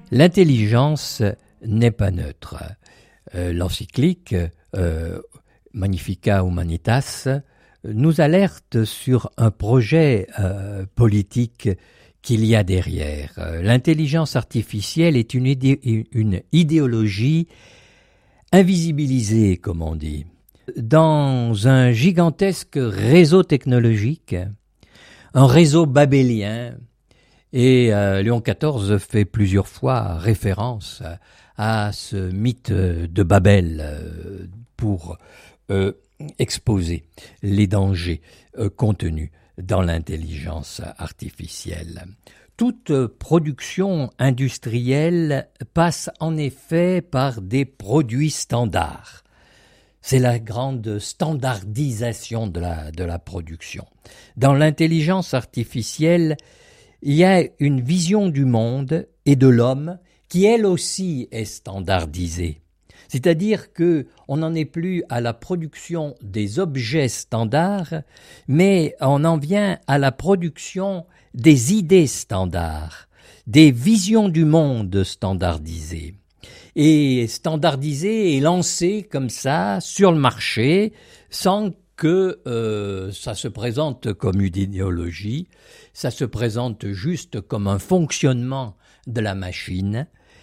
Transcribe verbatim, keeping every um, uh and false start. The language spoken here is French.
L'intelligence n'est pas neutre. Euh, l'encyclique euh, Magnificat Humanitas nous alerte sur un projet euh, politique qu'il y a derrière. L'intelligence artificielle est une, idé- une idéologie invisibilisée, comme on dit. Dans un gigantesque réseau technologique, un réseau babélien, et euh, Léon quatorze fait plusieurs fois référence à ce mythe de Babel euh, pour euh, exposer les dangers euh, contenus dans l'intelligence artificielle. Toute production industrielle passe en effet par des produits standards. C'est la grande standardisation de la, de la production. Dans l'intelligence artificielle, il y a une vision du monde et de l'homme qui, elle aussi, est standardisée. C'est-à-dire que on n'en est plus à la production des objets standards, mais on en vient à la production des idées standards, des visions du monde standardisées. Et standardisées et lancées comme ça sur le marché sans que euh, ça se présente comme une idéologie, ça se présente juste comme un fonctionnement de la machine,